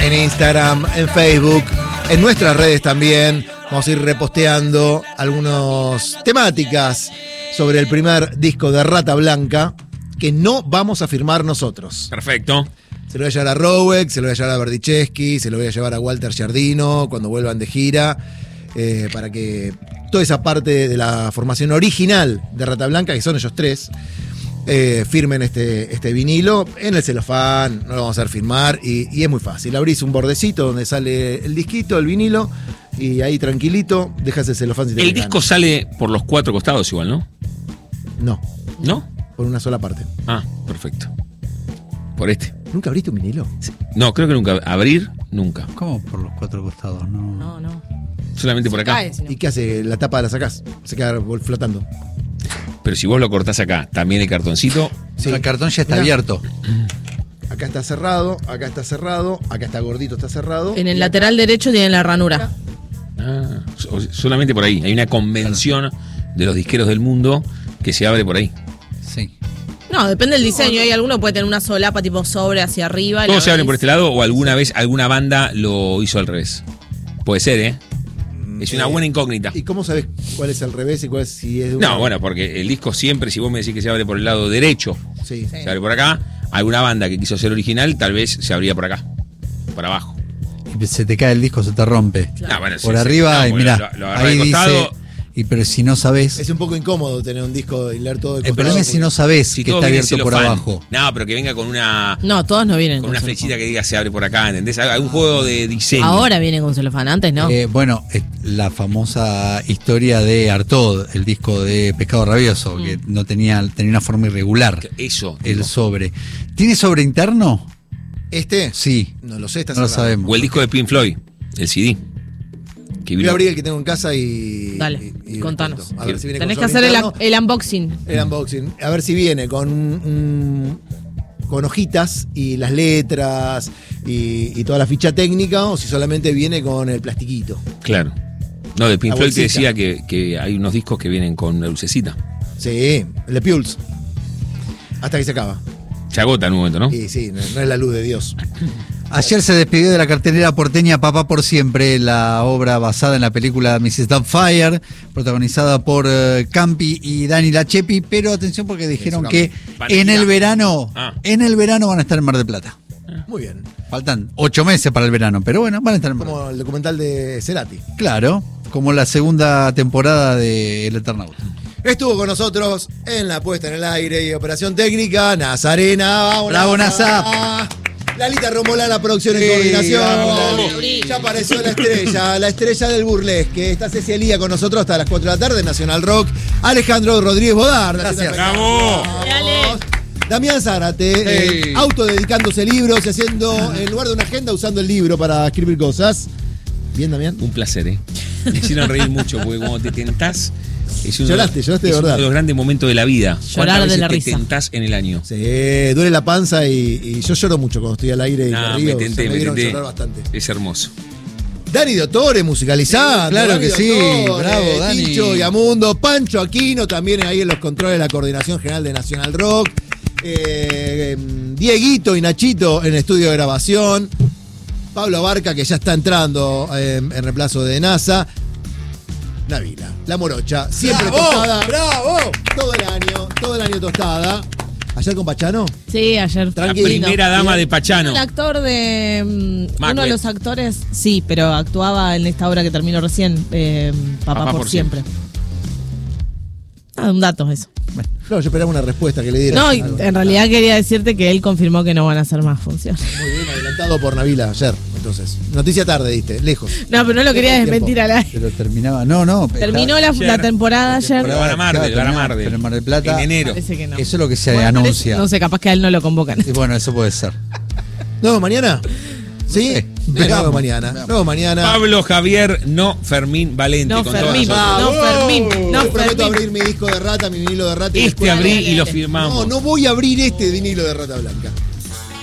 en Instagram, en Facebook, en nuestras redes también. Vamos a ir reposteando algunas temáticas sobre el primer disco de Rata Blanca que no vamos a firmar nosotros. Perfecto. Se lo voy a llevar a Rowek, se lo voy a llevar a Berdichevsky, se lo voy a llevar a Walter Giardino cuando vuelvan de gira, para que toda esa parte de la formación original de Rata Blanca, que son ellos tres, firmen este vinilo en el celofán. No lo vamos a hacer firmar y es muy fácil. Abrís un bordecito donde sale el disquito, el vinilo, y ahí tranquilito dejas el celofán. Si te El disco sale por los 4 costados igual, ¿no? No. ¿No? Por una sola parte. Ah, perfecto. Por este. ¿Nunca abriste un vinilo? Sí. No, creo que nunca. Abrir, nunca. ¿Cómo por los 4 costados? No. Solamente por acá. Cae, si no. ¿Y qué hace? La tapa la sacás, se queda flotando. Pero si vos lo cortás acá, también el cartoncito. Sí. El cartón ya está Mirá. abierto. Acá está cerrado, acá está cerrado, acá está gordito, está cerrado. En el lateral derecho tiene la ranura. Ah, solamente por ahí. Hay una convención de los disqueros del mundo que se abre por ahí. Sí. No, depende del diseño. Hay alguno que puede tener una solapa tipo sobre hacia arriba. ¿Todos se abren por este lado o alguna vez alguna banda lo hizo al revés? Puede ser, ¿eh? Es una buena incógnita. ¿Y cómo sabes cuál es al revés y cuál es si es de una? No, bueno, porque el disco siempre, si vos me decís que se abre por el lado derecho, Sí. se abre por acá. Alguna banda que quiso ser original, tal vez se abría por acá, por abajo. Y se te cae el disco, se te rompe. Claro. Ah, bueno, Por sí, arriba, no, y bueno, mirá, lo agarrás ahí de costado. dice. Pero si no sabés. Es un poco incómodo tener un disco y leer todo de El problema es si no sabés Si que todo está viene abierto por celofán. abajo. No, pero que venga con una No, todos no vienen con una celofán. flechita que diga se abre por acá, ¿entendés? Algún juego de diseño. Ahora viene con celofán, antes no. Bueno, la famosa historia de Artaud, el disco de Pescado Rabioso, que no tenía una forma irregular. Eso. El digo. sobre. ¿Tiene sobre interno? ¿Este? Sí. No lo sé, está No lo cerrado. sabemos. O el disco de Pink Floyd, el CD. Que Voy vino- a abrir el que tengo en casa y... Dale, y contanos. cuento. A ver si viene Tenés con que sobre hacer interno. el unboxing. El unboxing. A ver si viene con con hojitas y las letras y toda la ficha técnica, o si solamente viene con el plastiquito. Claro. No, de Pink La Floyd te bolsita. decía que hay unos discos que vienen con una lucecita. Sí, el de Pules. Hasta que se acaba. Se agota en un momento, ¿no? Y sí, no es la luz de Dios. Ayer se despidió de la cartelera porteña Papá por Siempre, la obra basada en la película Mrs. Doubtfire, protagonizada por Campi y Dani Lachepi, pero atención porque dijeron Eso, que Van a en el girar. verano, Ah. van a estar en Mar del Plata. Muy bien. Faltan 8 meses para el verano, pero bueno, van a estar en Mar del Plata. Como el documental de Cerati. Claro, como la segunda temporada de El Eternauta. Estuvo con nosotros en la puesta en el aire y operación técnica, Nazarena. Vamos, Bravo, Nasa. Lalita Romolana, producción y Sí, coordinación. vamos, Ya apareció la estrella del burlesque. Está Cecilia con nosotros hasta las 4 de la tarde, Nacional Rock. Alejandro Rodríguez Bodar. Gracias. ¡Bravo! Damián Zárate, Sí. autodedicándose libros y haciendo, en lugar de una agenda, usando el libro para escribir cosas. Bien, Damián. Un placer, ¿eh? Me hicieron reír mucho porque cuando te tentás. Lloraste de es verdad. uno de los grandes momentos de la vida. Llorar ¿Cuántas de veces la te risa. tentás en el año? Sí, duele la panza y yo lloro mucho cuando estoy al aire y Nah, me río. me tenté, me vieron me tenté. llorar bastante. Es hermoso. Dani Dottore musicalizando. Claro Dani que sí, Dottore, bravo, Dani. Tincho Yamundo, Pancho Aquino también ahí en los controles de la Coordinación General de Nacional Rock. Dieguito y Nachito en estudio de grabación. Pablo Abarca, que ya está entrando en reemplazo de NASA. Navila, la morocha, siempre tostada. ¡Bravo! Todo el año tostada. ¿Ayer con Pachano? Sí, ayer. La Tranquilo. primera dama de Pachano. El actor de. uno Macbeth. de los actores, sí, pero actuaba en esta obra que terminó recién, Papá por siempre. Un dato eso. Claro, yo esperaba una respuesta que le diera. No, y algo. en realidad quería decirte que él confirmó que no van a hacer más funciones. Muy bien, adelantado por Navila ayer. Entonces, noticia tarde, diste, lejos. No, pero no lo quería Tiempo. desmentir al aire. Pero terminaba. No. Terminó la temporada ayer. Pero van a Mar del, van a Mar del. Pero en Mar del Plata. En enero. Parece que no. Eso es lo que se Bueno, anuncia. No sé, capaz que a él no lo convocan. Y bueno, eso puede ser. ¿Nuevo mañana? ¿Sí? sé. Nuevo mañana. Nuevo mañana. Pablo Javier, no Fermín Valente. No con toda Fermín, la- no Fermín, no Yo prometo Fermín. abrir mi disco de rata, mi vinilo de rata. y Este después- abrí y lo No, firmamos. no voy a abrir este vinilo de Rata Blanca.